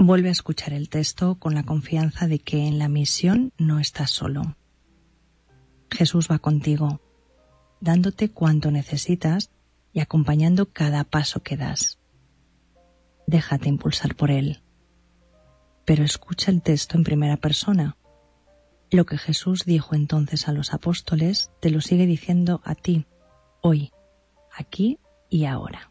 Vuelve a escuchar el texto con la confianza de que en la misión no estás solo. Jesús va contigo, dándote cuanto necesitas y acompañando cada paso que das. Déjate impulsar por Él, pero escucha el texto en primera persona. Lo que Jesús dijo entonces a los apóstoles te lo sigue diciendo a ti, hoy, aquí y ahora.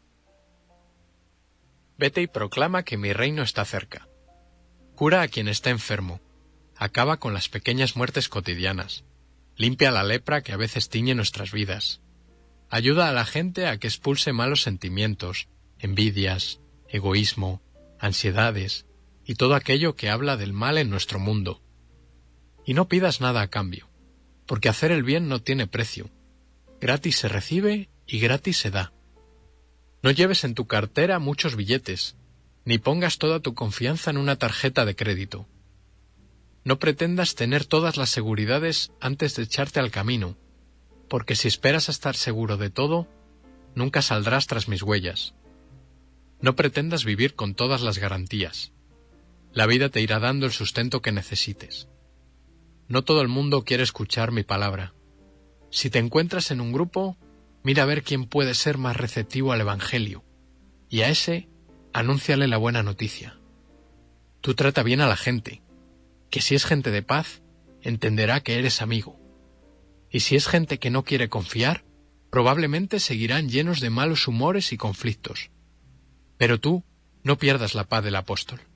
Vete y proclama que mi reino está cerca. Cura a quien está enfermo. Acaba con las pequeñas muertes cotidianas. Limpia la lepra que a veces tiñe nuestras vidas. Ayuda a la gente a que expulse malos sentimientos, envidias, egoísmo, ansiedades y todo aquello que habla del mal en nuestro mundo. Y no pidas nada a cambio, porque hacer el bien no tiene precio. Gratis se recibe y gratis se da. No lleves en tu cartera muchos billetes, ni pongas toda tu confianza en una tarjeta de crédito. No pretendas tener todas las seguridades antes de echarte al camino, porque si esperas a estar seguro de todo, nunca saldrás tras mis huellas. No pretendas vivir con todas las garantías. La vida te irá dando el sustento que necesites. No todo el mundo quiere escuchar mi palabra. Si te encuentras en un grupo, mira a ver quién puede ser más receptivo al Evangelio, y a ese, anúnciale la buena noticia. Tú trata bien a la gente, que si es gente de paz, entenderá que eres amigo. Y si es gente que no quiere confiar, probablemente seguirán llenos de malos humores y conflictos. Pero tú, no pierdas la paz del apóstol.